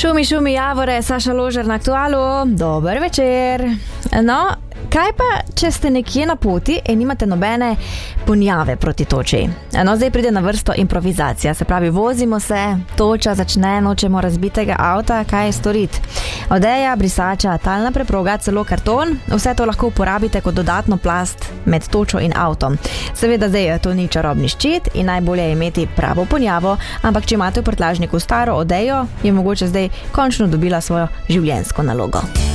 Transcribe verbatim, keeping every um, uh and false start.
Šumi, šumi, javore, Saša Ložar na Aktualu. Dober večer. No, kaj pa, če ste nekje na poti in nimate nobene ponjave proti toči? No, zdaj pride na vrsto improvizacija, se pravi, vozimo se, toča začne, nočemo razbitega avta, kaj storiti? Odeja, brisača, talna preproga, celo karton, vse to lahko uporabite kot dodatno plast med točo in avtom. Seveda zdaj to ni čarobni ščit in najbolje je imeti pravo ponjavo, ampak če imate v prtljažniku staro odejo, je mogoče zdaj končno dobila svojo življenjsko nalogo.